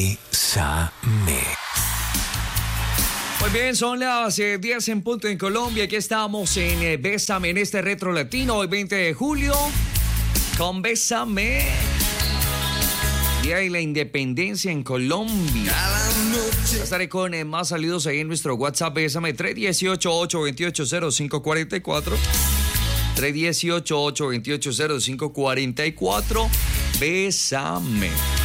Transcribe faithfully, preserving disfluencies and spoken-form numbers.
Bésame. Muy bien, son las eh, diez en punto en Colombia. Aquí estamos en eh, Bésame, en este retro latino, hoy veinte de julio, con Bésame. Día de la Independencia en Colombia. Estaré con eh, más saludos ahí en nuestro WhatsApp. Bésame tres uno ocho, ocho dos ocho, cero cinco cuatro cuatro. tres uno ocho, ocho dos ocho, cero cinco cuatro cuatro. Bésame.